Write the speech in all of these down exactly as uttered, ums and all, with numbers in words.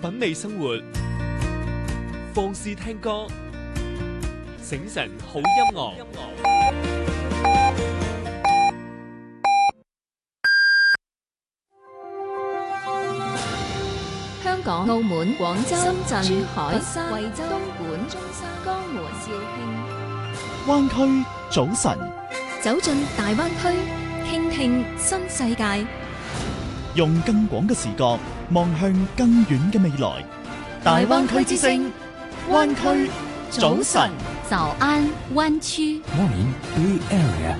品味生活，放肆聽歌，醒神好音樂。 香港、澳門、廣州、深圳、珠海、 佛山、 惠州、東莞、中山、江門、肇慶。 灣區早晨， 走進大灣區，傾聽新世界。 用更廣嘅視角望向更遠嘅未來。大灣區之聲，灣區早晨。 早安灣區。 Morning Bay Area。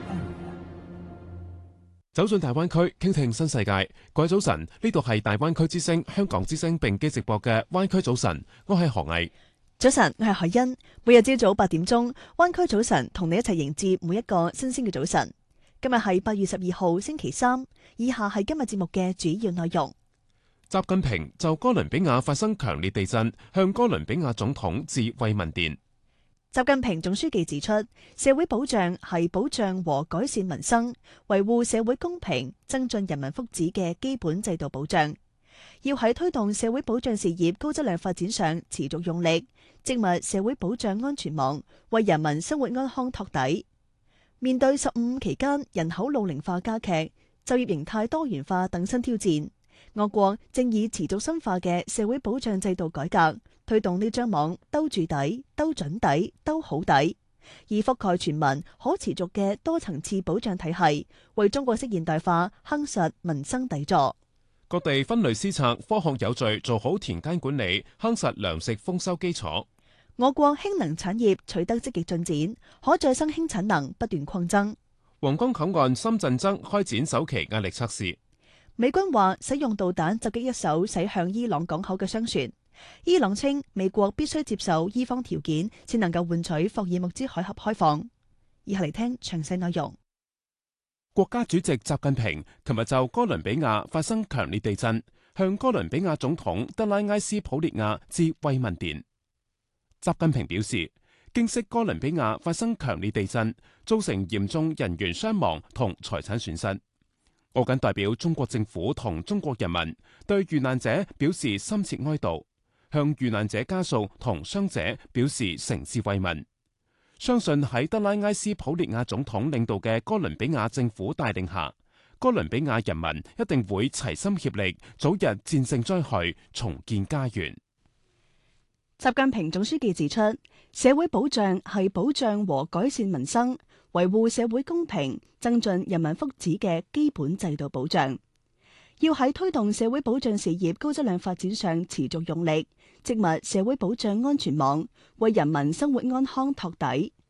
走進大灣區，傾聽新世界。各位早晨，呢度係大灣區之聲、香港之聲並機直播嘅灣區早晨。我係何毅。 早晨，我係海欣。每日朝早八點鐘，灣區早晨同你一齊迎接每一個新鮮嘅早晨。今日係八月十二號星期三，以下係今日節目嘅主要內容。 習近平就哥倫比亞發生強烈地震，向哥倫比亞總統致慰問電。 習近平總書記指出，社會保障係保障和改善民生、維護社會公平、增進人民福祉嘅基本制度保障。要喺推動社會保障事業高質量發展上持續用力，織密社會保障安全網，為人民生活安康托底。面對十五期間人口老齡化加劇、就業形態多元化等新挑戰，我國正以持續深化嘅社會保障制度改革，推動呢張網兜住底、兜準底、兜好底，以覆蓋全民可持續嘅多層次保障體系，為中國式現代化夯實民生底座。 各地分類施策，科學有序做好田間管理，夯實糧食豐收基礎。 我國氫能產業取得積極進展，可再生氫產能不斷擴增。 皇崗口岸深圳增開展首期壓力測試。 美軍話使用導彈襲擊一艘駛向伊朗港口嘅商船。伊朗稱美國必須接受伊方條件，先能夠換取霍爾木茲海峽開放。以下嚟聽詳細內容。 國家主席習近平琴日就哥倫比亞發生強烈地震，向哥倫比亞總統德拉埃斯普列亞致慰問電。習近平表示，經悉哥倫比亞發生強烈地震，造成嚴重人員傷亡同財產損失。我謹代表中國政府同中國人民對遇難者表示深切哀悼，向遇難者家屬同傷者表示誠摯慰問。相信喺德拉埃斯普列亞總統領導嘅哥倫比亞政府帶領下，哥倫比亞人民一定會齊心協力，早日戰勝災害，重建家園。 習近平總書記指出，社會保障係保障和改善民生、維護社會公平、增進人民福祉嘅基本制度保障。要喺推動社會保障事業高質量發展上持續用力，織密社會保障安全網，為人民生活安康托底。